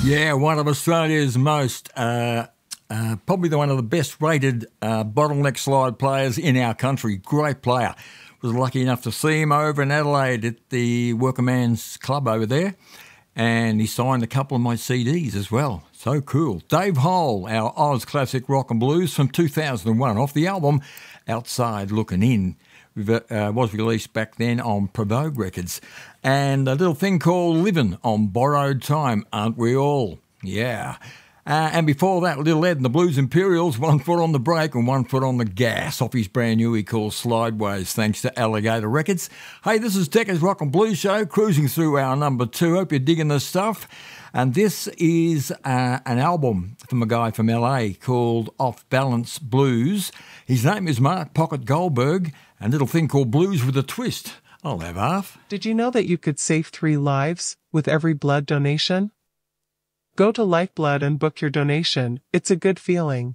Yeah, one of Australia's most, probably one of the best rated bottleneck slide players in our country. Great player. Was lucky enough to see him over in Adelaide at the Workerman's Club over there. And he signed a couple of my CDs as well. So cool. Dave Hole, our Oz classic rock and blues from 2001 off the album Outside Looking In. Was released back then on Provogue Records. And a little thing called Livin' on Borrowed Time, Aren't We All? Yeah. And before that, Little Ed and the Blues Imperials, 1 foot on the brake and 1 foot on the gas off his brand new he calls Slideways, thanks to Alligator Records. Hey, this is Decca's Rock and Blues Show, cruising through our number 2. Hope you're digging this stuff. And this is an album from a guy from LA called Off Balance Blues. His name is Mark Pocket Goldberg, and a little thing called Blues with a Twist. I'll have half. Did you know that you could save 3 lives with every blood donation? Go to Lifeblood and book your donation. It's a good feeling.